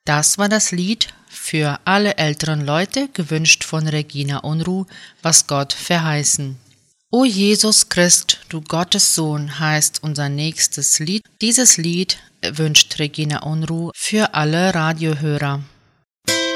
Das war das Lied für alle älteren Leute, gewünscht von Regina Unruh, was Gott verheißen. O Jesus Christ, du Gottes Sohn, heißt unser nächstes Lied. Dieses Lied wünscht Regina Unruh für alle Radiohörer.